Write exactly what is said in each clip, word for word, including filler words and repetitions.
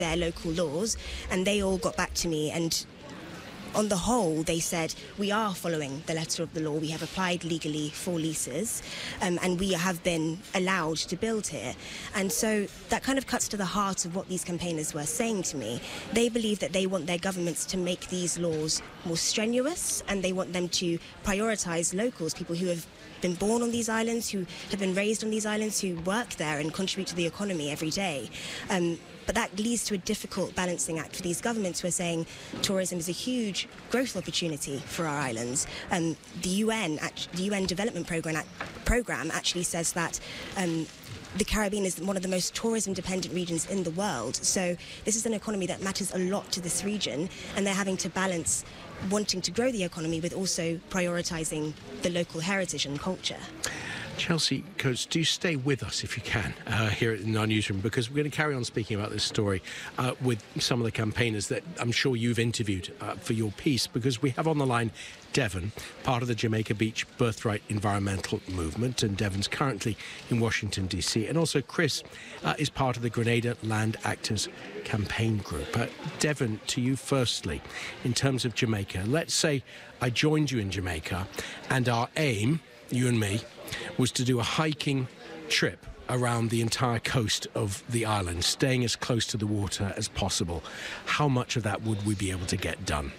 their local laws, and they all got back to me, and on the whole, they said, we are following the letter of the law. We have applied legally for leases, um, and we have been allowed to build here. And so that kind of cuts to the heart of what these campaigners were saying to me. They believe that they want their governments to make these laws more strenuous, and they want them to prioritise locals, people who have been born on these islands, who have been raised on these islands, who work there and contribute to the economy every day. Um, But that leads to a difficult balancing act for these governments who are saying tourism is a huge growth opportunity for our islands. Um, the U N, the U N Development Program, program actually says that um, the Caribbean is one of the most tourism-dependent regions in the world. So this is an economy that matters a lot to this region, and they're having to balance wanting to grow the economy with also prioritising the local heritage and culture. Chelsea Coates, do stay with us if you can uh, here in our newsroom, because we're going to carry on speaking about this story uh, with some of the campaigners that I'm sure you've interviewed uh, for your piece, because we have on the line Devon, part of the Jamaica Beach Birthright Environmental Movement, and Devon's currently in Washington, D C, and also Chris uh, is part of the Grenada Land Actors Campaign Group. Uh, Devon, to you firstly, in terms of Jamaica, let's say I joined you in Jamaica and our aim, you and me, was to do a hiking trip around the entire coast of the island, staying as close to the water as possible. How much of that would we be able to get done?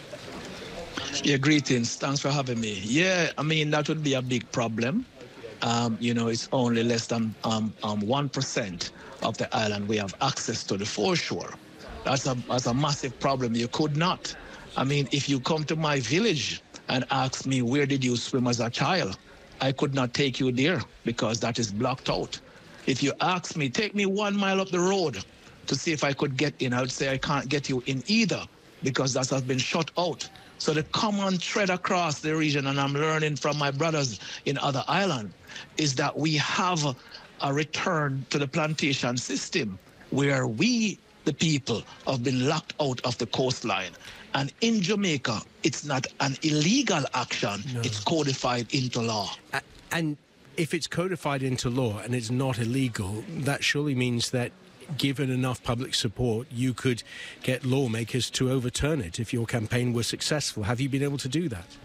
Yeah, greetings. Thanks for having me. Yeah, I mean, that would be a big problem. Um, you know, it's only less than um, um, one percent of the island we have access to the foreshore. That's a, that's a massive problem. You could not. I mean, if you come to my village and ask me, where did you swim as a child? I could not take you there because that is blocked out. If you ask me, take me one mile up the road to see if I could get in, I would say I can't get you in either because that has been shut out. So the common thread across the region, and I'm learning from my brothers in other islands, is that we have a return to the plantation system where we, the people, have been locked out of the coastline. And in Jamaica, it's not an illegal action, no. It's codified into law. Uh, and if it's codified into law and it's not illegal, that surely means that given enough public support, you could get lawmakers to overturn it if your campaign was successful. Have you been able to do that?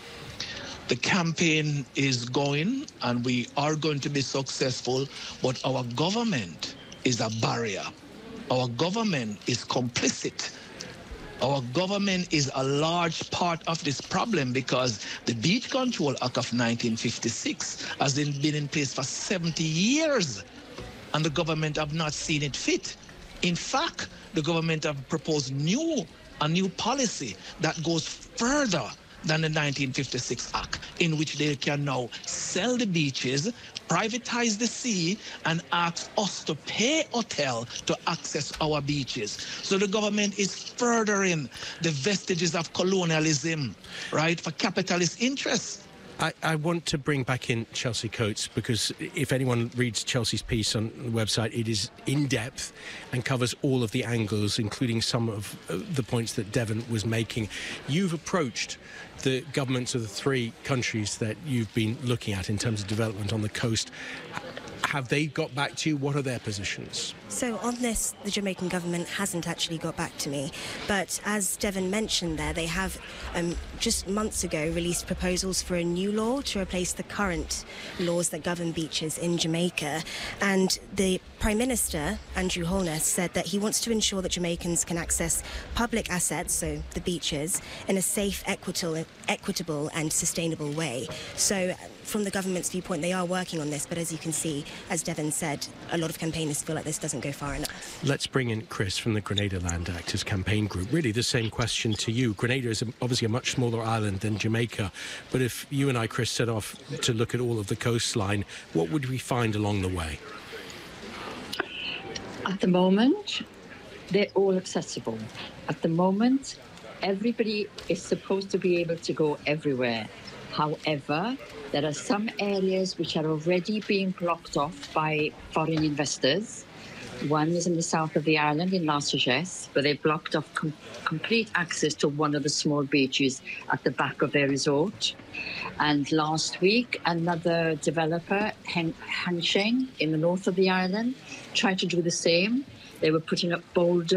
The campaign is going, and we are going to be successful, but our government is a barrier. Our government is complicit. Our government is a large part of this problem because the Beach Control Act of nineteen fifty-six has been in place for seventy years, and the government have not seen it fit. In fact, the government have proposed new a new policy that goes further than the nineteen fifty-six Act, in which they can now sell the beaches, privatize the sea, and ask us to pay hotel to access our beaches. So the government is furthering the vestiges of colonialism, right, for capitalist interests. I, I want to bring back in Chelsea Coates, because if anyone reads Chelsea's piece on the website, it is in-depth and covers all of the angles, including some of the points that Devon was making. You've approached the governments of the three countries that you've been looking at in terms of development on the coast. Have they got back to you? What are their positions? So on this, the Jamaican government hasn't actually got back to me. But as Devon mentioned there, they have um, just months ago released proposals for a new law to replace the current laws that govern beaches in Jamaica. And the Prime Minister, Andrew Holness, said that he wants to ensure that Jamaicans can access public assets, so the beaches, in a safe, equitable, equitable and sustainable way. So from the government's viewpoint, they are working on this. But as you can see, as Devon said, a lot of campaigners feel like this doesn't go far enough. Let's bring in Chris from the Grenada Land Actors Campaign Group. Really the same question to you. Grenada is obviously a much smaller island than Jamaica, but if you and I, Chris, set off to look at all of the coastline, what would we find along the way? At the moment, they're all accessible. At the moment, everybody is supposed to be able to go everywhere. However, there are some areas which are already being blocked off by foreign investors. One is in the south of the island in La Sagesse, where they blocked off com- complete access to one of the small beaches at the back of their resort. And last week, another developer, Han- Hansheng, in the north of the island, tried to do the same. They were putting up boulders.